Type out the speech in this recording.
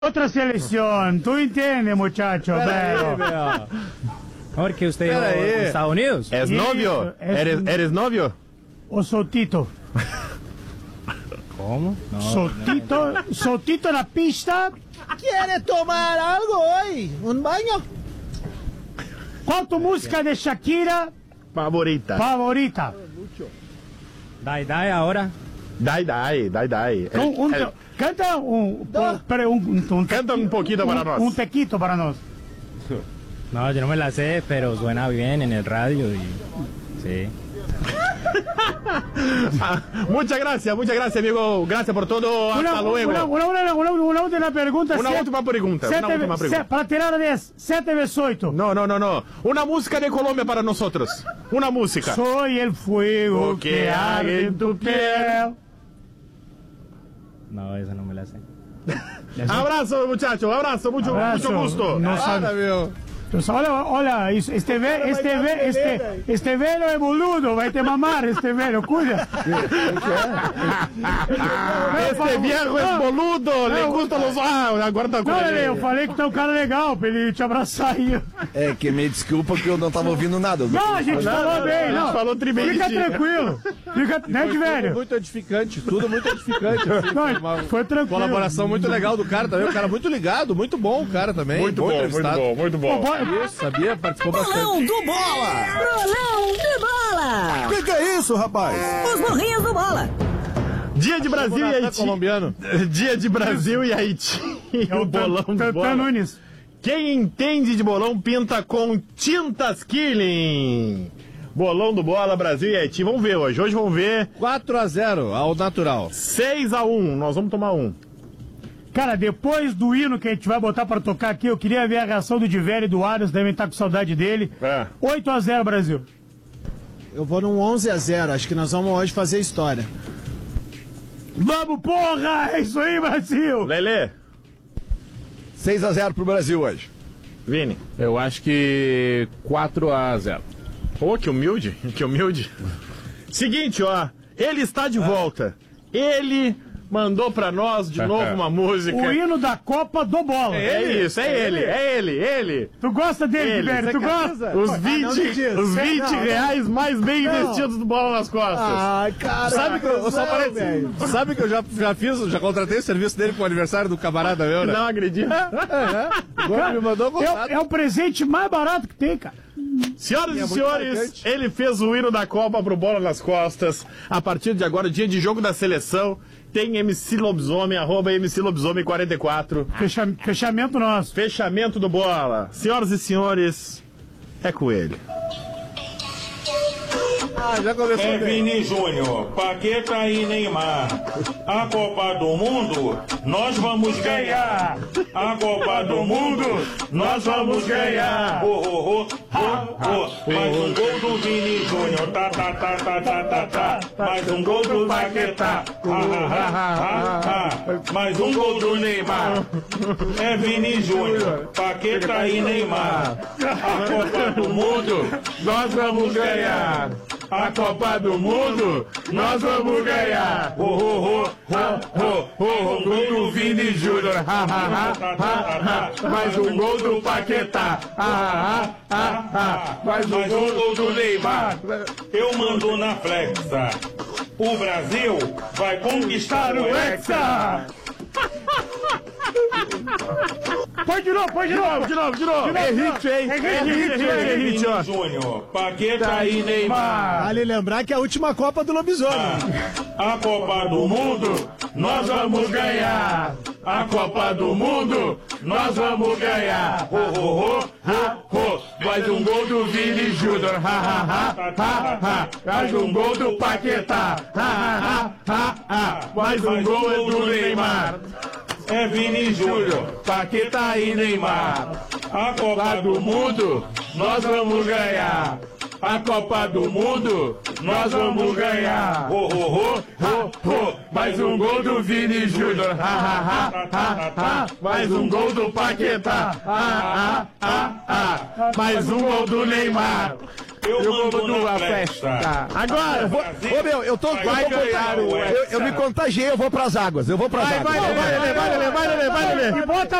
Otra selección, tú entiendes, muchacho, pero... Porque usted es de Estados Unidos. ¿Es novio? ¿Eres novio? O Sotito. ¿Cómo? No, Sotito en la pista. ¿Quiere tomar algo hoy? ¿Un baño? ¿Cuál tu música de Shakira Favorita. Dai ahora. Dai. Canta Canta un poquito para nós. Un tequito para nós. No, yo no me la sé, pero suena bien en el radio y... Sí. Muchas gracias, amigo. Gracias por todo. Hasta luego. Una última pregunta. Una última pregunta. Para tirar 10, 7 veces 8. No. Una música de Colombia para nosotros. Una música. Soy el fuego que arde en tu piel. No, esa no me la sé. Abrazo, muchacho. Abrazo. Mucho gusto. No sabe. Pues hola, este velo es boludo, vai te mamar este velo, cuida. Este viejo es boludo, le gusta los... agora Não, eu falei que tá um cara legal pra ele te abraçar aí. É que me desculpa que eu não tava ouvindo nada. Não, a gente falou bem, não. A gente falou trimente. Fica tranquilo. Né, velho? Muito edificante, tudo muito edificante. Assim, Não, foi tranquilo. Colaboração muito legal do cara também, o cara muito ligado, muito bom o cara também. Muito bom. Isso, sabia? Participou bastante. Bolão do Bola! Bolão do Bola! Que é isso, rapaz? Os burrinhos do Bola! Dia de Brasil e Haiti. Colombiano. Dia de Brasil e Haiti. O bolão do bola. Nunes. Quem entende de bolão pinta com tintas Killing. Bolão do bola, Brasil e Haiti. Vamos ver hoje. Hoje vamos ver. 4-0 ao natural. 6-1. Nós vamos tomar um. Cara, depois do hino que a gente vai botar pra tocar aqui, eu queria ver a reação do Divério e do Arias, devem estar com saudade dele. 8-0 Brasil. Eu vou num 11-0, acho que nós vamos hoje fazer história. Vamos, porra! É isso aí, Brasil! Lelê. 6-0 pro Brasil hoje. Vini. Eu acho que 4-0. Pô, que humilde. Seguinte, ó. Ele está de volta. Ele... mandou pra nós de novo uma música. O hino da Copa do Bola. É ele. Tu gosta dele, velho? Tu gosta? Os 20 reais mais bem investidos do Bola nas Costas. Ai, cara. Sabe que eu já contratei o serviço dele pro aniversário do camarada meu, né? Não acredito. Agora me mandou contato. É o presente mais barato que tem, cara. Senhoras e senhores, ele fez o hino da Copa pro Bola nas Costas. A partir de agora, dia de jogo da seleção, tem MC Lobisomem, @MCLobisomem44. Fechamento nosso. Fechamento do Bola. Senhoras e senhores, é com ele. Já começou É Vini Júnior, Paqueta e Neymar. A Copa do Mundo, nós vamos ganhar. A Copa do Mundo, nós vamos ganhar. Mais um gol do Vini Júnior, tá. Mais um gol do Paqueta, mais um gol do Neymar. É Vini Júnior, Paqueta e Neymar. A Copa do Mundo, nós vamos ganhar. A Copa do Mundo, nós vamos ganhar. Gol do Vini Júnior. Mais um gol do Paquetá. Mais um gol do Neymar. Eu mando na flexa. O Brasil vai conquistar o Hexa. Põe de novo. É hit, ó. Júnior, Paqueta e Neymar. Vale lembrar que é a última Copa do Lobisomem. A Copa do Mundo, nós vamos ganhar. A Copa do Mundo, nós vamos ganhar. Mais um gol do Vini Júnior. Mais um gol do Paquetá. Mais um gol do Neymar. É Vini Júnior, Paqueta e Neymar. A Copa do Mundo, nós vamos ganhar. A Copa do Mundo, nós vamos ganhar. Mais um gol do Vini Júnior. Mais um gol do Paquetá. Mais um gol do Neymar. Eu mando numa festa. Agora, Vai ganhar o eu me contagiei, eu vou pras águas. Vai, Lelê. E bota